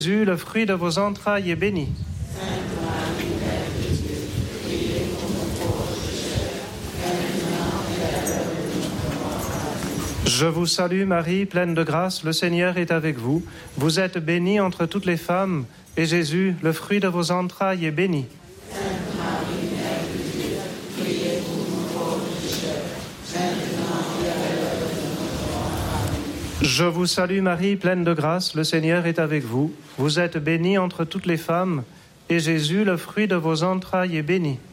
Jésus, le fruit de vos entrailles, est béni. Je vous salue Marie, pleine de grâce, le Seigneur est avec vous. Vous êtes bénie entre toutes les femmes, et Jésus, le fruit de vos entrailles, est béni. Je vous salue Marie, pleine de grâce, le Seigneur est avec vous. Vous êtes bénie entre toutes les femmes, et Jésus, le fruit de vos entrailles, est béni.